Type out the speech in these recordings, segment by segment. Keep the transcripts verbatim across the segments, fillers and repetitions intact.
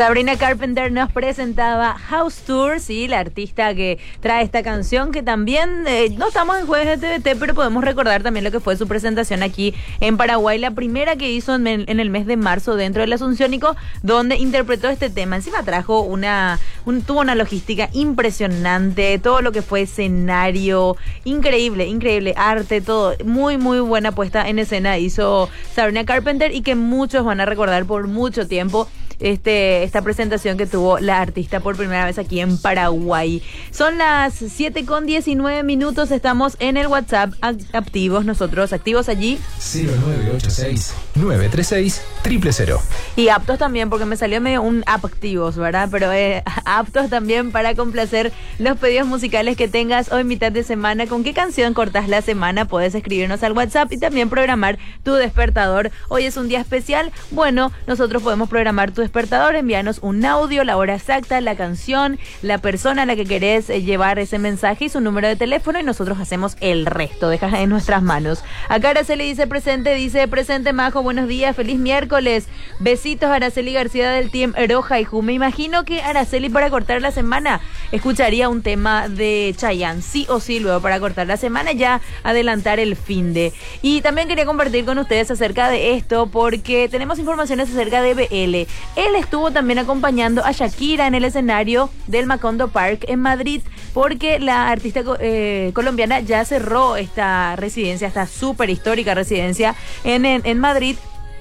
Sabrina Carpenter nos presentaba House Tour, sí, la artista que trae esta canción, que también, eh, no estamos en Jueves de T V T, pero podemos recordar también lo que fue su presentación aquí en Paraguay, la primera que hizo en, en el mes de marzo dentro del Asunciónico, donde interpretó este tema. Encima trajo una, un, tuvo una logística impresionante, todo lo que fue escenario, increíble, increíble, arte, todo, muy, muy buena puesta en escena hizo Sabrina Carpenter y que muchos van a recordar por mucho tiempo. Este, esta presentación que tuvo la artista por primera vez aquí en Paraguay. Son las siete con diecinueve minutos, estamos en el WhatsApp activos, nosotros activos allí. cero nueve ocho seis, nueve tres seis, cero cero cero. Y aptos también, porque me salió medio un app activos, ¿verdad? Pero eh, aptos también para complacer los pedidos musicales que tengas hoy mitad de semana. ¿Con qué canción cortás la semana? Puedes escribirnos al WhatsApp y también programar tu despertador. Hoy es un día especial. Bueno, nosotros podemos programar tu despertador. Envíanos un audio, la hora exacta, la canción, la persona a la que querés eh, llevar ese mensaje y su número de teléfono y nosotros hacemos el resto, dejas en nuestras manos. Acá Araceli dice presente, dice presente Majo, buenos días, feliz miércoles, besitos Araceli García del Team Roja y Ju. Me imagino que Araceli para cortar la semana escucharía un tema de Chayanne, sí o sí, luego para cortar la semana ya adelantar el finde. Y también quería compartir con ustedes acerca de esto porque tenemos informaciones acerca de B L. Él estuvo también acompañando a Shakira en el escenario del Macondo Park en Madrid porque la artista eh, colombiana ya cerró esta residencia, esta súper histórica residencia en, en, en Madrid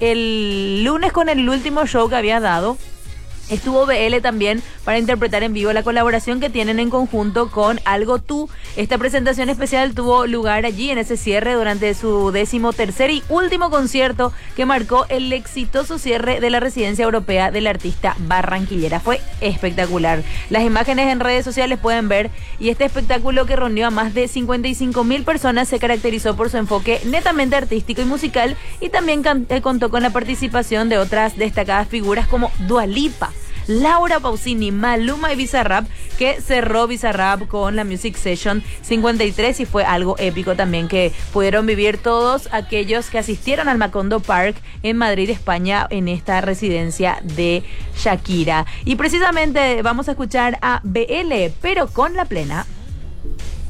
el lunes con el último show que había dado. Estuvo B L también para interpretar en vivo la colaboración que tienen en conjunto con Algo Tú. Esta presentación especial tuvo lugar allí en ese cierre durante su décimo tercer y último concierto que marcó el exitoso cierre de la residencia europea del artista barranquillera. Fue espectacular. Las imágenes en redes sociales pueden ver y este espectáculo que reunió a más de cincuenta y cinco mil personas se caracterizó por su enfoque netamente artístico y musical y también can- eh, contó con la participación de otras destacadas figuras como Dua Lipa, Laura Pausini, Maluma y Bizarrap, que cerró Bizarrap con la Music Session cincuenta y tres y fue algo épico también que pudieron vivir todos aquellos que asistieron al Macondo Park en Madrid, España, en esta residencia de Shakira. Y precisamente vamos a escuchar a B L, pero con la plena.